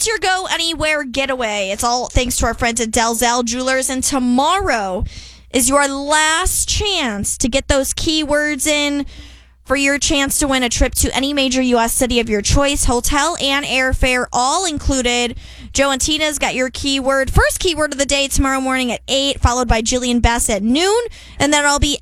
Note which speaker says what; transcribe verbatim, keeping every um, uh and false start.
Speaker 1: It's your Go Anywhere getaway. It's all thanks to our friends at Dalzell Jewelers. And tomorrow is your last chance to get those keywords in for your chance to win a trip to any major U S city of your choice, hotel and airfare all included. Joe and Tina's got your keyword. First keyword of the day tomorrow morning at eight, followed by Jillian Bess at noon. And then I'll be